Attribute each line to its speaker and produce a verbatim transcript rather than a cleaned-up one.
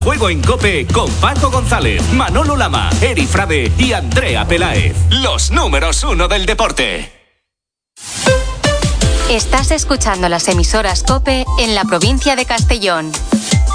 Speaker 1: Juego en COPE con Paco González, Manolo Lama, Eri Frade y Andrea Peláez. Los números uno del deporte.
Speaker 2: Estás escuchando las emisoras COPE en la provincia de Castellón.